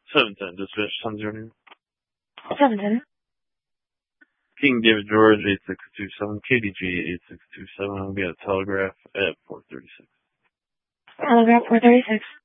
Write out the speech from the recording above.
710, dispatch 1009. 710. King David George 8627, KDG 8627. We got a telegraph at 436. Telegraph 436.